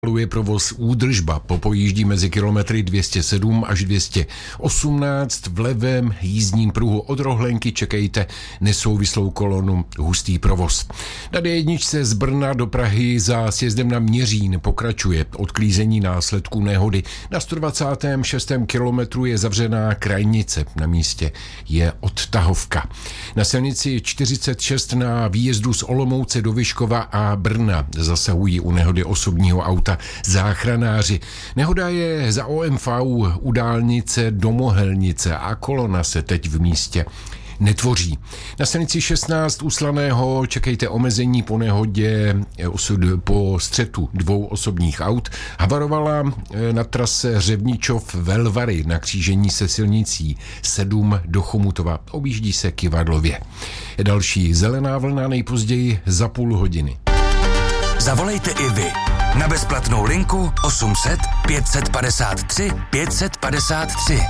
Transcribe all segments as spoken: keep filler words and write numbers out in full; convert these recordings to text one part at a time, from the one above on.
Je provoz údržba, popojíždí mezi kilometry dvě stě sedm až dvě stě osmnáct, v levém jízdním pruhu od Rohlenky čekejte nesouvislou kolonu, hustý provoz. Na dé jedna z Brna do Prahy za sjezdem na Měřín pokračuje odklízení následků nehody. Na sto dvacátém šestém kilometru je zavřená krajnice, na místě je odtahovka. Na silnici čtyřicet šest na výjezdu z Olomouce do Vyškova a Brna zasahují u nehody osobního auta záchranáři. Nehoda je za O M V u dálnice do Mohelnice a kolona se teď v místě netvoří. Na silnici šestnáct u Slaného čekejte omezení po nehodě po střetu dvou osobních aut. Havarovala na trase Řevničov Velvary na křížení se silnicí sedm do Chomutova. Objíždí se Kyvadlově. Další zelená vlna nejpozději za půl hodiny. Zavolejte i vy na bezplatnou linku osm set pět set padesát tři pět set padesát tři.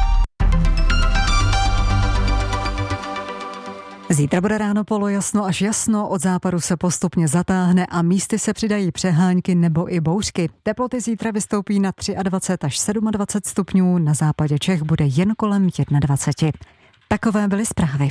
Zítra bude ráno polojasno až jasno, od západu se postupně zatáhne a místy se přidají přehánky nebo i bouřky. Teploty zítra vystoupí na dvacet tři až dvacet sedm stupňů, na západě Čech bude jen kolem dvacet jedna. Takové byly zprávy.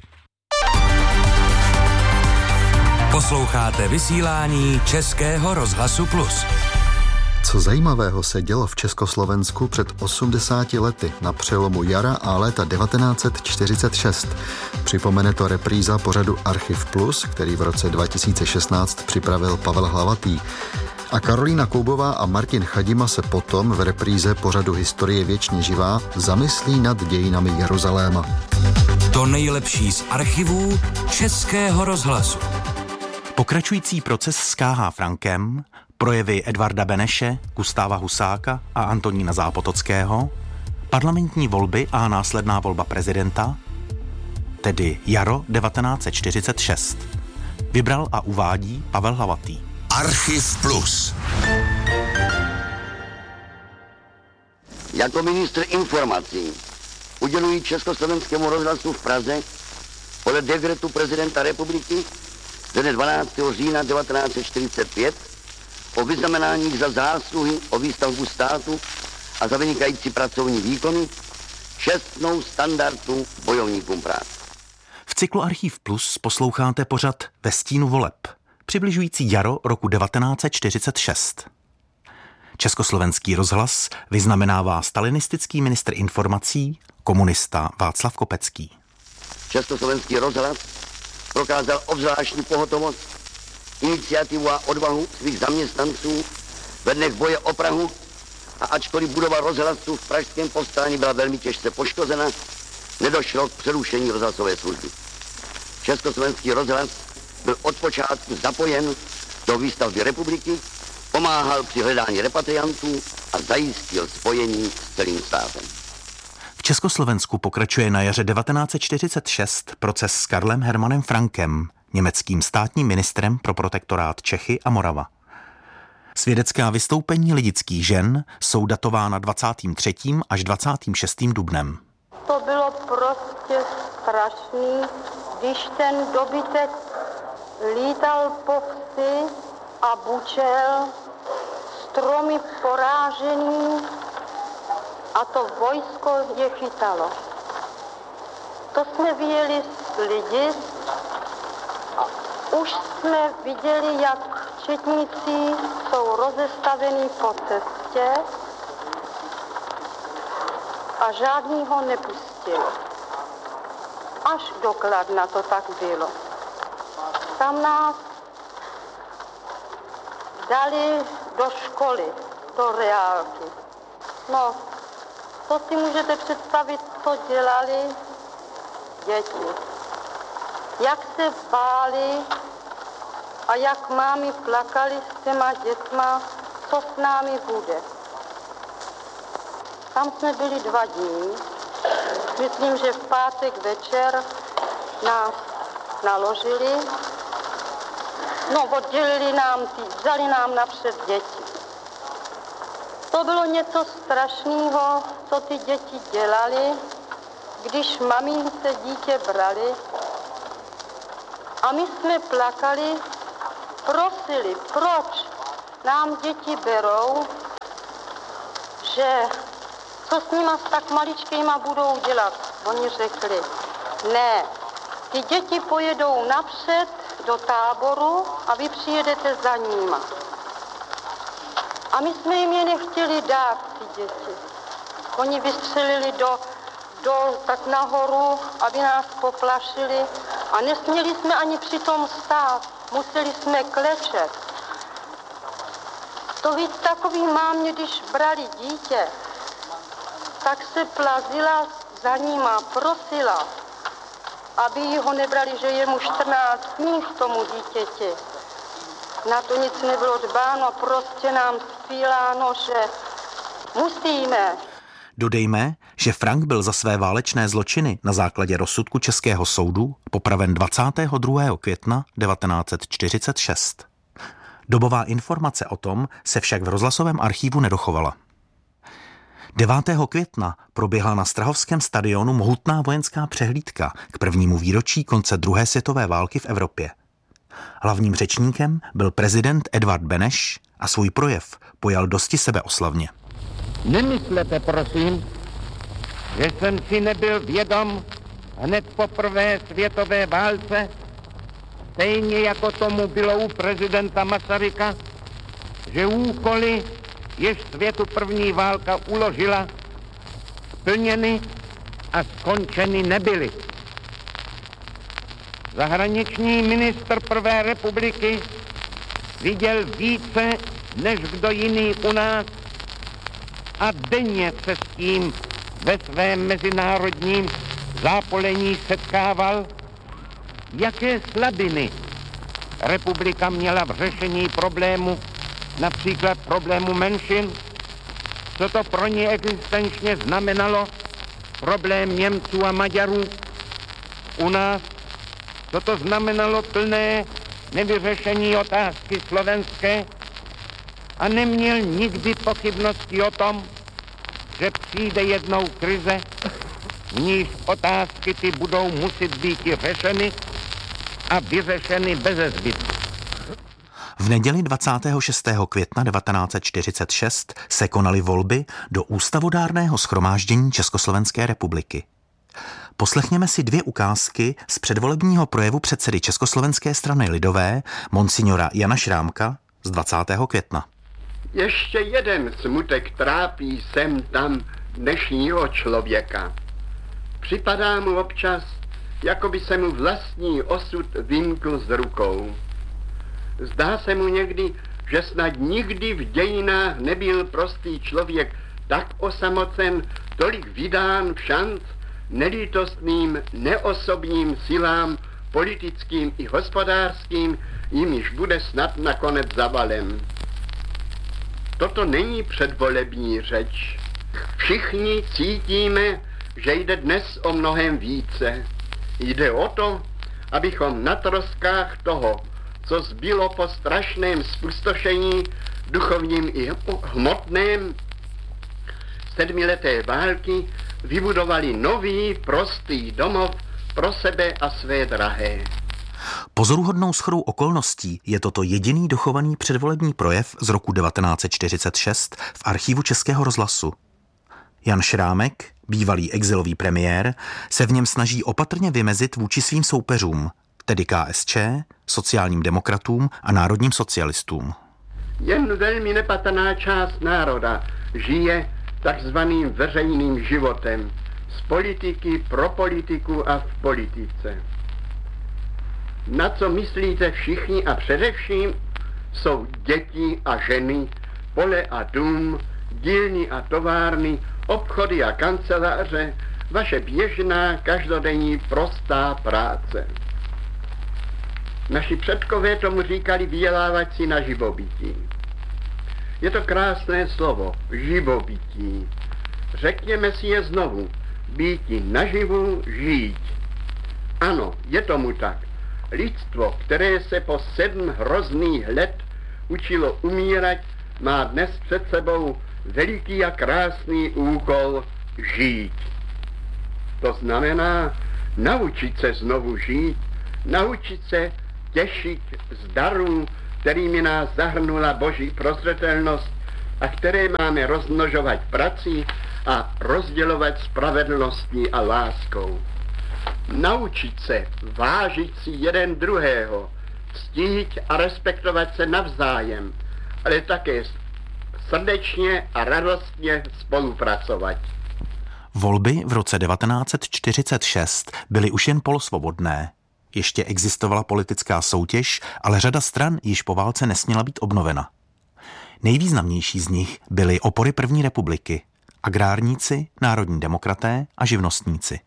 Posloucháte vysílání Českého rozhlasu Plus. Co zajímavého se dělo v Československu před osmdesáti lety na přelomu jara a léta devatenáct set čtyřicet šest? Připomene to repríza pořadu Archiv Plus, který v roce dva tisíce šestnáct připravil Pavel Hlavatý. A Karolína Koubová a Martin Chadima se potom v repríze pořadu Historie věčně živá zamyslí nad dějinami Jeruzaléma. To nejlepší z archivů Českého rozhlasu. Pokračující proces s K H Frankem, projevy Edvarda Beneše, Gustáva Husáka a Antonína Zápotockého, parlamentní volby a následná volba prezidenta, tedy jaro devatenáct set čtyřicet šest. Vybral a uvádí Pavel Hlavatý. Archiv Plus. Jako ministr informací uděluji Československému rozhlasu v Praze podle dekretu prezidenta republiky ze dne dvanáctého října devatenáct set čtyřicet pět o vyznamenáních za zásluhy o výstavbu státu a za vynikající pracovní výkony čestnou standardu bojovníkům práce. V cyklu Archiv Plus posloucháte pořad Ve stínu voleb, přibližující jaro roku devatenáct set čtyřicet šest. Československý rozhlas vyznamenává stalinistický ministr informací, komunista Václav Kopecký. Československý rozhlas prokázal obzvláštní pohotovost, iniciativu a odvahu svých zaměstnanců ve dnech boje o Prahu a ačkoliv budova rozhlasu v pražském povstání byla velmi těžce poškozena, nedošlo k přerušení rozhlasové služby. Československý rozhlas byl od počátku zapojen do výstavby republiky, pomáhal při hledání repatriantů a zajistil spojení s celým státem. V Československu pokračuje na jaře devatenáct set čtyřicet šest proces s Karlem Hermanem Frankem, německým státním ministrem pro protektorát Čechy a Morava. Svědecká vystoupení lidických žen jsou datována dvacátým třetím až dvacátým šestým dubnem. To bylo prostě strašný, když ten dobytek lítal po vsi a bučel, stromy porážený a to vojsko je chytalo. To jsme viděli lidi a už jsme viděli, jak četníci jsou rozestavení po cestě a žádný ho nepustili. Až do Kladna to tak bylo. Tam nás dali do školy, do reálky. No, to si můžete představit, co dělali děti. Jak se báli a jak mámy plakali s těma dětma, co s námi bude. Tam jsme byli dva dní. Myslím, že v pátek večer nás naložili. No, oddělili nám ty, vzali nám napřed děti. To bylo něco strašného, co ty děti dělali, když mamince dítě brali. A my jsme plakali, prosili, proč nám děti berou, že co s nima s tak maličkýma budou dělat. Oni řekli, ne, ty děti pojedou napřed do táboru a vy přijedete za nima. A my jsme jim je nechtěli dát, ty děti. Oni vystřelili do, do tak nahoru, aby nás poplašili a nesměli jsme ani přitom stát. Museli jsme klečet. To víc takový mámě, když brali dítě, tak se plazila za nima, prosila, aby ho nebrali, že je mu čtrnáct dní k tomu dítěti. Na to nic nebylo dbáno, prostě nám spíláno, že musíme. Dodejme, že Frank byl za své válečné zločiny na základě rozsudku českého soudu popraven dvacátého druhého května devatenáct set čtyřicet šest. Dobová informace o tom se však v rozhlasovém archívu nedochovala. devátého května proběhla na Strahovském stadionu mohutná vojenská přehlídka k prvnímu výročí konce druhé světové války v Evropě. Hlavním řečníkem byl prezident Edvard Beneš a svůj projev pojal dosti sebeoslavně. Nemyslete, prosím, že jsem si nebyl vědom hned po prvé světové válce, stejně jako tomu bylo u prezidenta Masaryka, že úkoly, jež světu první válka uložila, splněny a skončeny nebyly. Zahraniční ministr prvé republiky viděl více než kdo jiný u nás a denně se s tím ve svém mezinárodním zápolení setkával, jaké slabiny republika měla v řešení problému, například problému menšin, co to pro ně existenčně znamenalo, problém Němců a Maďarů. U nás, co to znamenalo plné nevyřešení otázky slovenské, a neměl nikdy pochybnosti o tom, že přijde jednou krize, v níž otázky ty budou muset být i řešeny a vyřešeny beze zbytku. V neděli dvacátého šestého května devatenáct set čtyřicet šest se konaly volby do Ústavodárného shromáždění Československé republiky. Poslechněme si dvě ukázky z předvolebního projevu předsedy Československé strany lidové monsignora Jana Šrámka z dvacátého května. Ještě jeden smutek trápí sem tam dnešního člověka. Připadá mu občas, jako by se mu vlastní osud vymkl z rukou. Zdá se mu někdy, že snad nikdy v dějinách nebyl prostý člověk tak osamocen, tolik vydán v šanc nelítostným, neosobním silám, politickým i hospodářským, jimiž bude snad nakonec zavalen. Toto není předvolební řeč. Všichni cítíme, že jde dnes o mnohem více. Jde o to, abychom na troskách toho, co zbylo po strašném spustošení duchovním i hmotném sedmileté války, vybudovali nový, prostý domov pro sebe a své drahé. Pozoruhodnou shodou okolností je toto jediný dochovaný předvolební projev z roku devatenáct set čtyřicet šest v archivu Českého rozhlasu. Jan Šrámek, bývalý exilový premiér, se v něm snaží opatrně vymezit vůči svým soupeřům, tedy K S Č, sociálním demokratům a národním socialistům. Jen velmi nepatrná část národa žije takzvaným veřejným životem, z politiky, pro politiku a v politice. Na co myslíte všichni a především jsou děti a ženy, pole a dům, dílny a továrny, obchody a kanceláře, vaše běžná, každodenní, prostá práce. Naši předkové tomu říkali vydělávací na živobytí. Je to krásné slovo, živobytí. Řekněme si je znovu, býti naživu, žít. Ano, je tomu tak. Lidstvo, které se po sedm hrozných let učilo umírat, má dnes před sebou veliký a krásný úkol žít. To znamená naučit se znovu žít, naučit se těšit z darů, kterými nás zahrnula boží prozřetelnost, a které máme rozmnožovat prací a rozdělovat spravedlností a láskou. Naučit se vážit si jeden druhého, ctít a respektovat se navzájem, ale také srdečně a radostně spolupracovat. Volby v roce devatenáct set čtyřicet šest byly už jen polosvobodné. Ještě existovala politická soutěž, ale řada stran již po válce nesměla být obnovena. Nejvýznamnější z nich byly opory první republiky, agrárníci, národní demokraté a živnostníci.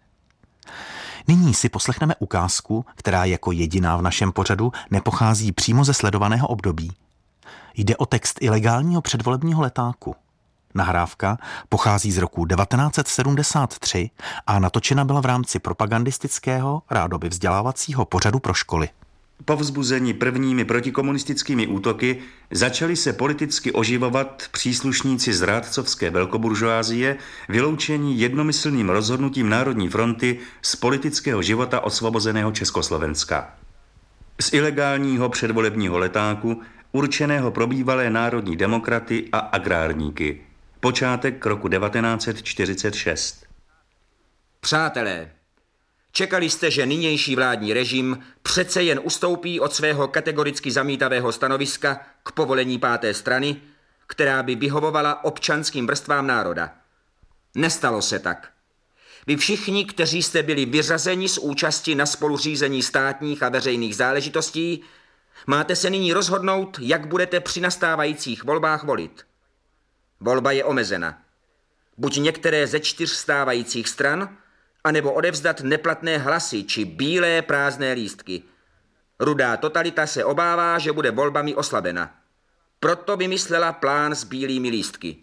Nyní si poslechneme ukázku, která jako jediná v našem pořadu nepochází přímo ze sledovaného období. Jde o text ilegálního předvolebního letáku. Nahrávka pochází z roku devatenáct set sedmdesát tři a natočena byla v rámci propagandistického, rádoby vzdělávacího pořadu pro školy. Povzbuzení prvními protikomunistickými útoky začali se politicky oživovat příslušníci zrádcovské velkoburžoázie, vyloučení jednomyslným rozhodnutím Národní fronty z politického života osvobozeného Československa. Z ilegálního předvolebního letáku určeného pro bývalé národní demokraty a agrárníky. Počátek roku devatenáct set čtyřicet šest. Přátelé, čekali jste, že nynější vládní režim přece jen ustoupí od svého kategoricky zamítavého stanoviska k povolení páté strany, která by vyhovovala občanským vrstvám národa. Nestalo se tak. Vy všichni, kteří jste byli vyřazeni z účasti na spoluřízení státních a veřejných záležitostí, máte se nyní rozhodnout, jak budete při nastávajících volbách volit. Volba je omezena. Buď některé ze čtyř stávajících stran, anebo odevzdat neplatné hlasy či bílé prázdné lístky. Rudá totalita se obává, že bude volbami oslabena. Proto vymyslela plán s bílými lístky.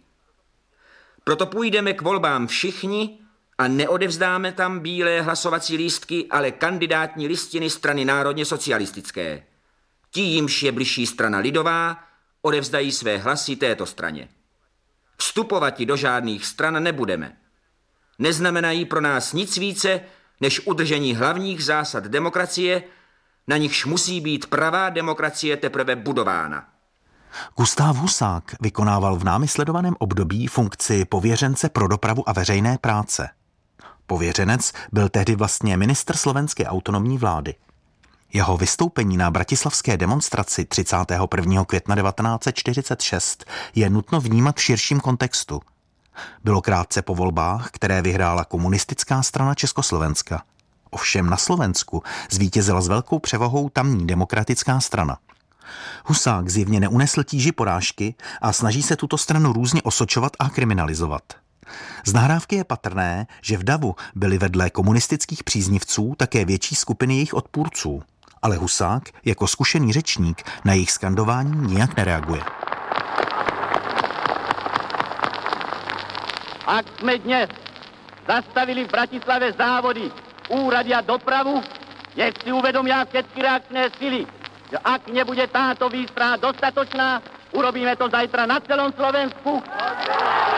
Proto půjdeme k volbám všichni a neodevzdáme tam bílé hlasovací lístky, ale kandidátní listiny strany národně socialistické. Ti, jimž je bližší strana lidová, odevzdají své hlasy této straně. Vstupovati do žádných stran nebudeme. Neznamenají pro nás nic více, než udržení hlavních zásad demokracie, na nichž musí být pravá demokracie teprve budována. Gustav Husák vykonával v námi sledovaném období funkci pověřence pro dopravu a veřejné práce. Pověřenec byl tehdy vlastně ministr slovenské autonomní vlády. Jeho vystoupení na bratislavské demonstraci třicátého prvního května devatenáct set čtyřicet šest je nutno vnímat v širším kontextu. Bylo krátce po volbách, které vyhrála komunistická strana Československa. Ovšem na Slovensku zvítězila s velkou převahou tamní demokratická strana. Husák zjevně neunesl tíži porážky a snaží se tuto stranu různě osočovat a kriminalizovat. Z nahrávky je patrné, že v davu byly vedle komunistických příznivců také větší skupiny jejich odpůrců. Ale Husák jako zkušený řečník na jejich skandování nijak nereaguje. Ak jsme dnes zastavili v Bratislave závody, úrady a dopravu, nech si uvedomia všetky reakčné sily, že ak nebude táto výstrá dostatočná, urobíme to zajtra na celom Slovensku.